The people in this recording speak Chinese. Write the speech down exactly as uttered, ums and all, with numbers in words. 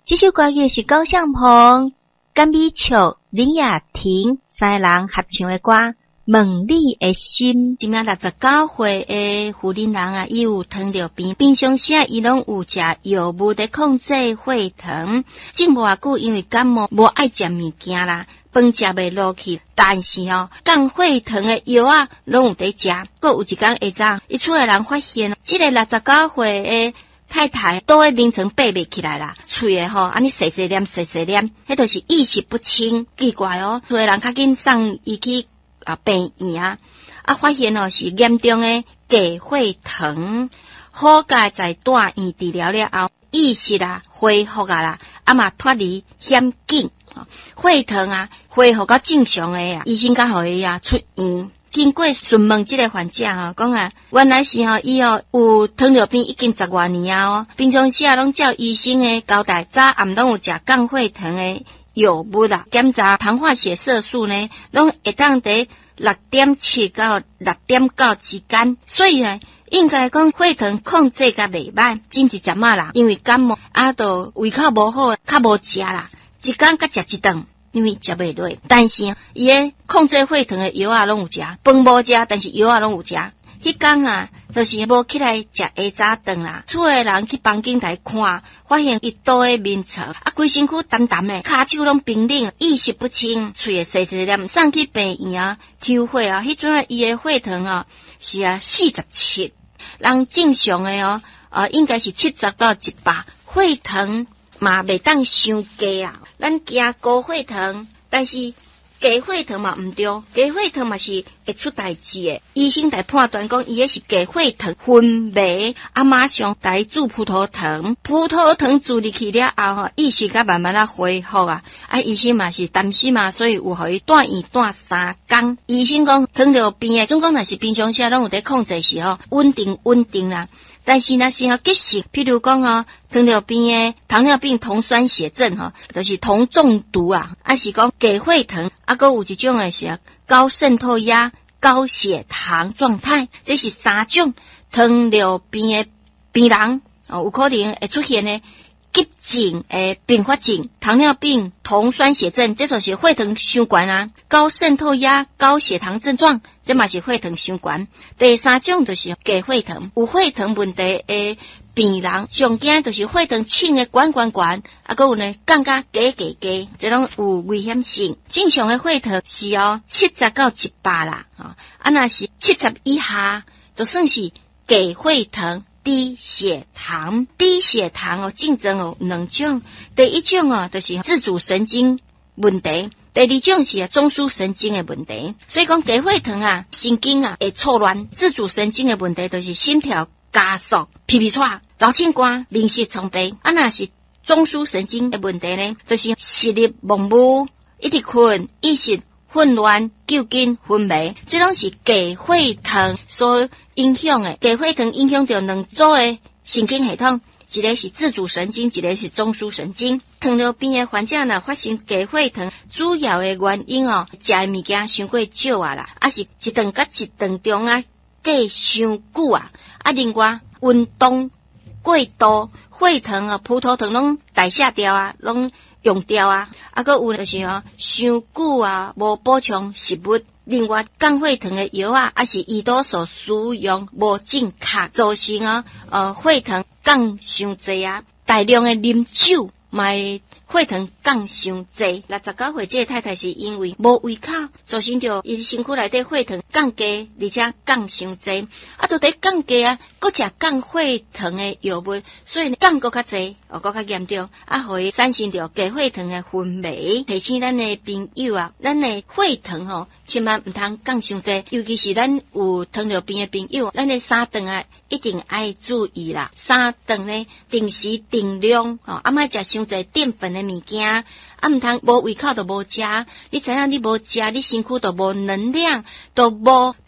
这首歌曲是高相鹏、甘美笑、林雅婷三人合唱的歌《问你的心》。 今仔六十九岁的妇人人啊，伊有糖尿病，平常时啊，伊拢有食药物在控制血糖。前无偌久，因为感冒无爱食物件啦，饭食袂落去，但是哦，降血糖的药啊，拢有在食。搁有一天下昼，伊厝的人发现，这个六十九岁的太太倒喺眠床爬袂起来啦，喙诶吼安尼细细念细细念，迄著是意识不清，奇怪哦。厝诶人较紧送伊去啊病院啊，啊发现哦是严重诶低血糖，好佳在住院治疗了后，意识啊恢复啊啦，啊嘛脱离险境，血糖啊恢复到正常诶啊，医生甲互伊啊出院。经过询问这个患者吼，讲啊，原来是吼伊哦有糖尿病已经十多年啊哦，平常时啊拢照医生的交代，早暗拢有食降血糖的药物啦，检查糖化血色素呢，拢会当在六点七到六点九之间，所以呢，应该讲血糖控制甲袂歹，真一针啊啦，因为感冒啊，都胃口无好，较无食啦，一天甲食一顿。因为食袂落，但是伊个控制血糖的药啊拢有食，饭无食，但是药啊拢有食。迄天啊，就是无起来食下早顿啦。厝诶人去房间来看，发现伊倒喺面床，啊，规身躯淡淡诶，骹手拢冰冷，意识不清，喙诶细细念，送去病院啊，抽血啊，迄阵啊，伊诶血糖啊是啊四十七，人正常诶哦，呃，应该是七十到一百，血糖嘛袂当伤低啊。咱惊高血糖，但是低血糖嘛毋对，低血糖嘛是会出代志诶。医生来判断讲，伊个是低血糖昏迷，啊马上来注葡萄糖，葡萄糖注入去了后吼，意识甲慢慢啊恢复啊。啊，医生嘛是担心嘛，所以有互伊住院住三工。医生讲糖尿病诶，总讲若是平常时拢有在控制时候稳定稳定啦。但是若是吼急性，譬如讲吼糖尿病诶，糖尿病酮酸血症吼，就是酮中毒啊，啊是讲低血糖，啊搁有一种诶是高渗透压、高血糖状态，这是三种糖尿病诶病人哦，有可能会出现诶急性诶并发症。糖尿病、酮酸血症，这就是血糖伤悬啊，高渗透压、高血糖症状。这嘛是血糖伤悬。第三种就是低血糖，有血糖问题诶病人，上惊就是血糖称诶悬悬悬，啊，搁有呢降甲低低低，这种有危险性。正常诶血糖是哦七十到一百啦，啊，啊若是七十以下，就算是低血糖。低血糖，低血糖哦，竞争哦两种。第一种哦，就是自主神经问题；第二种是中枢神经的问题。所以讲低血糖啊，神经啊会错乱；自主神经的问题就是心跳加速、皮皮喘、脑筋瓜、面色苍白。啊，那是中枢神经的问题呢，就是视力模糊、一直困、意识混乱、究竟昏迷，这种是低血糖所影响的。低血糖影响到两组的神经系统，一个是自主神经，一个是中枢神经。糖尿病的患者呢，发生低血糖主要的原因哦，食的物件伤过少啊啦，啊是一顿甲一顿中啊隔伤久啊，啊另外运动过度，血糖啊、葡萄糖拢代谢掉啊，拢用掉啊，啊，搁有就是哦，伤久啊，无补充食物。另外，降血糖的药啊，还是胰岛素使用无正确，造成哦，呃，血糖降伤济啊。大量的啉酒，买血糖降伤济。六十九岁这个太太是因为无胃口，造成着伊身躯内底血糖降低，而且降伤济。啊，都得降低啊，搁食降血糖的药物，所以降搁较济，哦，搁较严重，啊，互伊产生着低血糖的昏迷。提醒咱的朋友啊，咱的血糖吼，千万毋通降伤济，尤其是咱有糖尿病的朋友，咱的三顿啊，一定爱注意啦。三顿呢，定时定量，哦，啊，莫食伤济淀粉的物件，啊，毋通无胃口就无食，你知影你无食，你身躯就无能量，就无